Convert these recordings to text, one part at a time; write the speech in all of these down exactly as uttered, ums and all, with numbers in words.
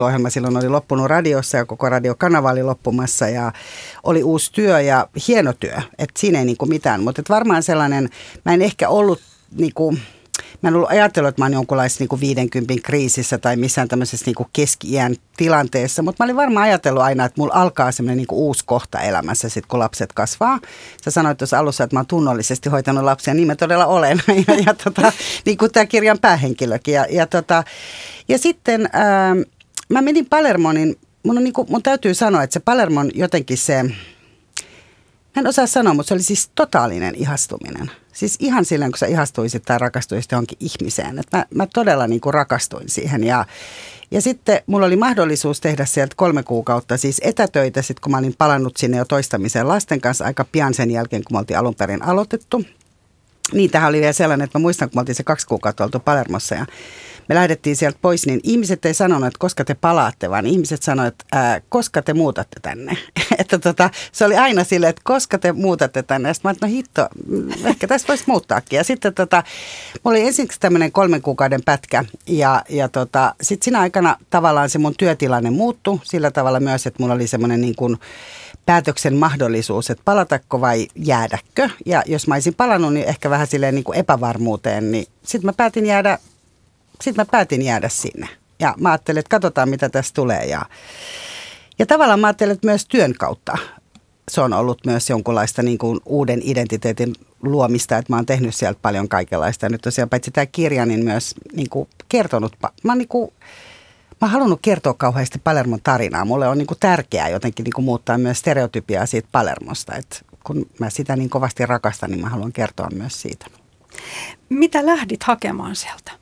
ohjelma silloin oli loppunut radiossa ja koko radiokanava oli loppumassa ja oli uusi työ ja hieno työ, että siinä ei niinku mitään, mutta varmaan sellainen, mä en ehkä ollut niinku, mä en ollut ajatellut, että mä oon jonkunlaisessa niinku viidenkympin kriisissä tai missään tämmöisessä niinku keski-iän tilanteessa, mutta mä olin varmaan ajatellut aina, että mulla alkaa semmoinen niinku uusi kohta elämässä sit, kun lapset kasvaa. Sä sanoit tuossa alussa, että mä oon tunnollisesti hoitanut lapsia, niin mä todella olen. ja, ja tota, niin kuin tämä kirjan päähenkilökin. Ja, ja, tota, ja sitten ää, mä menin Palermoon, niin mun, on niinku, mun täytyy sanoa, että se Palermon jotenkin se, mä en osaa sanoa, mutta se oli siis totaalinen ihastuminen. Siis ihan silleen, kun sä ihastuisit tai rakastuisit johonkin ihmiseen. Että mä, mä todella niin kuin rakastuin siihen. Ja, ja sitten mulla oli mahdollisuus tehdä sieltä kolme kuukautta siis etätöitä, sit kun mä olin palannut sinne jo toistamiseen lasten kanssa aika pian sen jälkeen, kun me oltiin alun perin aloitettu. Niin tähän oli vielä sellainen, että mä muistan, kun me oltiin se kaksi kuukautta oltu Palermossa ja me lähdettiin sieltä pois, niin ihmiset ei sanonut, että koska te palaatte, vaan ihmiset sanoivat, että ää, koska te muutatte tänne. että tota, se oli aina silleen, että koska te muutatte tänne. Ja sitten mä ajattelin, no hitto, ehkä tässä voisi muuttaakin. Ja sitten tota, mulla oli ensiksi tämmöinen kolmen kuukauden pätkä. Ja, ja tota, sitten siinä aikana tavallaan se mun työtilanne muuttui sillä tavalla myös, että mulla oli semmoinen niin kuin päätöksen mahdollisuus, että palatako vai jäädäkö. Ja jos mä olisin palannut, niin ehkä vähän silleen niin kuin epävarmuuteen, niin sitten mä päätin jäädä Sitten mä päätin jäädä sinne ja mä ajattelin, että katsotaan mitä tässä tulee. Ja, ja tavallaan mä ajattelin, että myös työn kautta se on ollut myös jonkunlaista niin kuin uuden identiteetin luomista, että mä oon tehnyt sieltä paljon kaikenlaista. Ja nyt tosiaan paitsi tämä kirja, niin myös niin kuin kertonut, mä oon, niin kuin, mä oon halunnut kertoa kauheasti Palermon tarinaa. Mulle on niin kuin tärkeää jotenkin niin kuin muuttaa myös stereotypiaa siitä Palermosta. Että kun mä sitä niin kovasti rakastan, niin mä haluan kertoa myös siitä. Mitä lähdit hakemaan sieltä?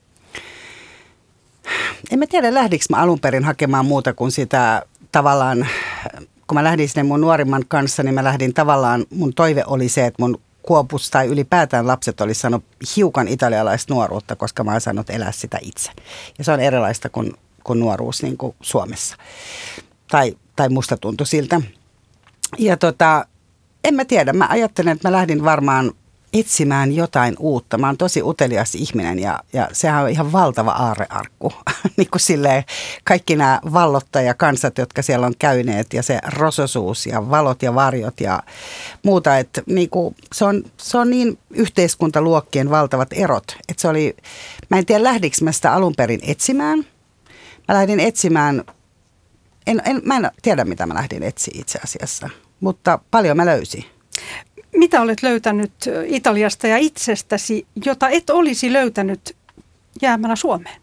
En mä tiedä, lähdikö mä alun perin hakemaan muuta kuin sitä tavallaan, kun mä lähdin sinne mun nuorimman kanssa, niin mä lähdin tavallaan, mun toive oli se, että mun Kuopus tai ylipäätään lapset olisi saanut hiukan italialaista nuoruutta, koska mä oon saanut elää sitä itse. Ja se on erilaista kuin, kuin nuoruus niin kuin Suomessa. Tai, tai musta tuntui siltä. Ja tota, en mä tiedä, mä ajattelen, että mä lähdin varmaan etsimään jotain uutta. Mä oon tosi utelias ihminen ja, ja sehän on ihan valtava aarrearkku. niin kuin silleen kaikki nämä vallottajakansat, jotka siellä on käyneet ja se rososuus ja valot ja varjot ja muuta. Että niin kuin, se, on, se on niin yhteiskuntaluokkien valtavat erot. Että se oli, mä en tiedä lähdikö mä sitä alun perin etsimään. Mä lähdin etsimään, en, en, mä en tiedä mitä mä lähdin etsiä itse asiassa, mutta paljon mä löysin. Mitä olet löytänyt Italiasta ja itsestäsi, jota et olisi löytänyt jäämällä Suomeen?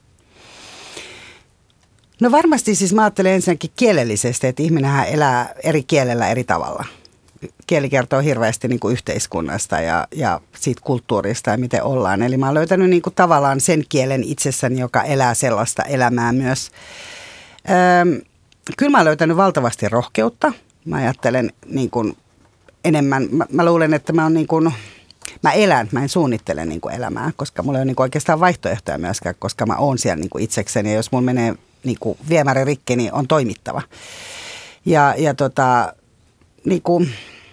No varmasti siis mä ajattelen ensinnäkin kielellisesti, että ihminenhän elää eri kielellä eri tavalla. Kieli kertoo hirveästi niin kuin yhteiskunnasta ja, ja siitä kulttuurista ja miten ollaan. Eli mä oon löytänyt niin kuin tavallaan sen kielen itsessäni, joka elää sellaista elämää myös. Öö, kyllä mä oon löytänyt valtavasti rohkeutta. Mä ajattelen niin kuin enemmän, mä, mä luulen, että mä, on niin kuin, mä elän, mä en suunnittele niin kuin elämää, koska mulla ei ole niin kuin oikeastaan vaihtoehtoja myöskään, koska mä oon siellä niin kuin itsekseni ja jos mulla menee niin kuin viemäri rikki, niin on toimittava. Ja, ja tota, niin kuin,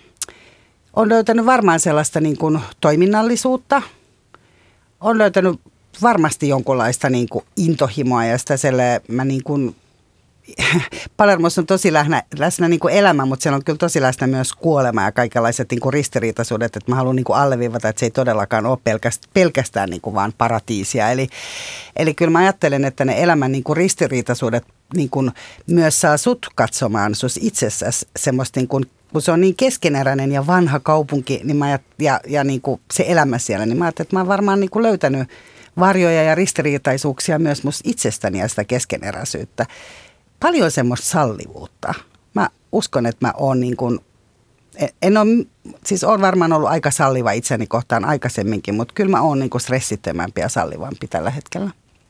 on löytänyt varmaan sellaista niin kuin toiminnallisuutta, on löytänyt varmasti jonkunlaista niin kuin intohimoa ja sitä selleen, mä niin kuin Palermossa on tosi läsnä, läsnä niin kuin elämä, mutta siellä on kyllä tosi läsnä myös kuolema ja kaikenlaiset niin kuin ristiriitaisuudet. Että mä haluan niin kuin alleviivata, että se ei todellakaan ole pelkästään, pelkästään niin kuin vaan paratiisia. Eli, eli kyllä mä ajattelen, että ne elämän niin kuin ristiriitaisuudet niin kuin myös saa sut katsomaan sus itsessäsi semmoista, niin kuin, kun se on niin keskeneräinen ja vanha kaupunki niin mä, ja, ja niin kuin se elämä siellä, niin mä ajattelin, että mä oon varmaan niin kuin löytänyt varjoja ja ristiriitaisuuksia myös musta itsestäni ja sitä keskeneräisyyttä. Paljon semmoista sallivuutta. Mä uskon, että mä oon niin kuin, en ole, siis oon varmaan ollut aika salliva itseni kohtaan aikaisemminkin, mutta kyllä mä oon niin kuin stressittömämpi ja sallivampi tällä hetkellä.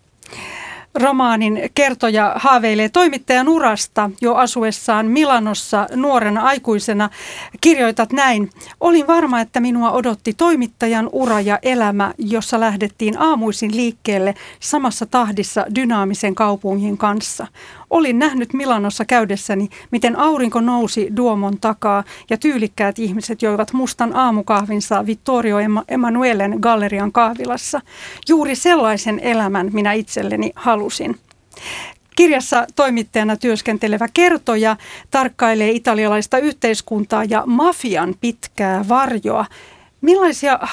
Romaanin kertoja haaveilee toimittajan urasta jo asuessaan Milanossa nuorena aikuisena. Kirjoitat näin. Olin varma, että minua odotti toimittajan ura ja elämä, jossa lähdettiin aamuisin liikkeelle samassa tahdissa dynaamisen kaupungin kanssa. Olin nähnyt Milanossa käydessäni, miten aurinko nousi Duomon takaa ja tyylikkäät ihmiset joivat mustan aamukahvinsa Vittorio Emanuelen gallerian kahvilassa. Juuri sellaisen elämän minä itselleni halusin. Kirjassa toimittajana työskentelevä kertoja tarkkailee italialaista yhteiskuntaa ja mafian pitkää varjoa. Millaisia